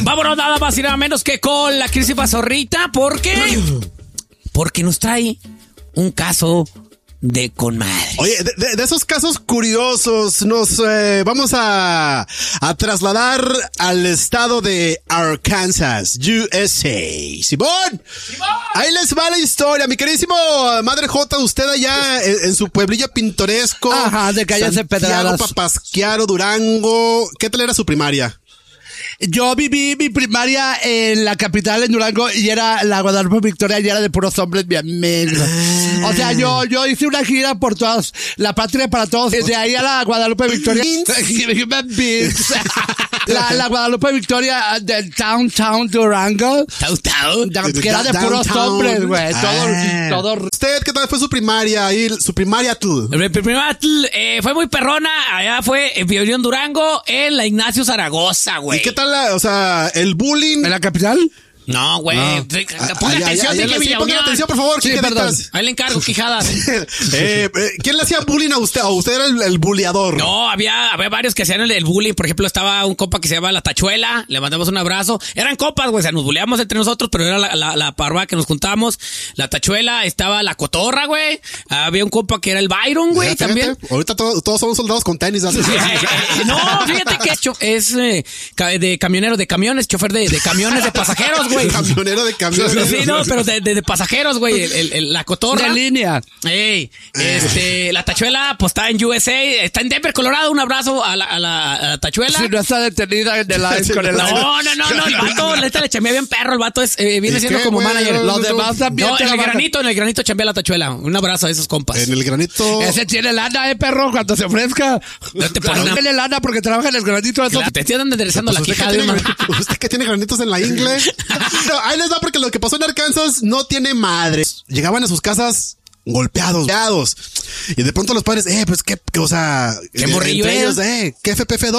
Vámonos nada más y nada menos que con la crisis Zorrita, porque nos trae un caso de con madre. Oye, de esos casos curiosos, nos vamos a trasladar al estado de Arkansas, USA. ¡Simón! Ahí les va la historia, mi queridísimo Madre J, usted allá en su pueblillo pintoresco. Ajá, de calles empedradas. Papasquiaro, Durango. ¿Qué tal era su primaria? Yo viví mi primaria en la capital, en Durango, y era la Guadalupe Victoria, y era de puros hombres, mi amigo. O sea, yo hice una gira por todas, la patria para todos, desde ahí a la Guadalupe Victoria. La Guadalupe Victoria del Downtown Durango. Que era de puros hombres, güey. Todo. ¿Usted qué tal fue su primaria? Ahí, su primaria fue muy perrona. Allá vivió en Durango, en la Ignacio Zaragoza, güey. ¿Y qué tal el bullying? ¿En la capital? No, güey. Ponga atención, ponga atención, por favor. Sí, perdón. Ahí le encargo, Quijadas. ¿Quién le hacía bullying a usted? ¿O usted era el bulleador? No, había varios que hacían el bullying. Por ejemplo, estaba un compa que se llama La Tachuela. Le mandamos un abrazo. Eran compas, güey. O sea, nos bulleamos entre nosotros, pero era la parva que nos juntamos. La Tachuela, estaba La Cotorra, güey. Había un compa que era el Byron, güey, también. Ahorita todos somos soldados con tenis. No, fíjate que es de camionero de camiones, chofer de camiones de pasajeros, güey. Camionero de camiones. Sí, no, pero de pasajeros, güey. La Cotorra. De línea. Ey, la Tachuela, pues está en USA, está en Denver, Colorado. Un abrazo a la Tachuela. Si no está detenida en el live con el live. No, el vato, le chambea bien perro, el vato viene siendo como manager. Los demás también. No, en el granito chambea la Tachuela. Un abrazo a esos compas. En el granito. Ese tiene lana, perro, cuando se ofrezca. No te pones tiene lana porque trabaja en el granito. Claro, te estoy enderezando la quijada de una. ¿Usted que tiene granitos en la ingle? No, ahí les va porque lo que pasó en Arkansas no tiene madre. Llegaban a sus casas golpeados. Y de pronto los padres, pues qué, o sea, qué morrillo entre ellos, qué FPF2.